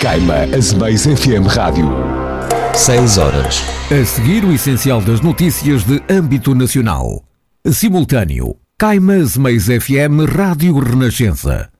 Caima Azemais FM Rádio. 6 horas. A seguir o essencial das notícias de âmbito nacional. Simultâneo. Caima Azemais FM Rádio Renascença.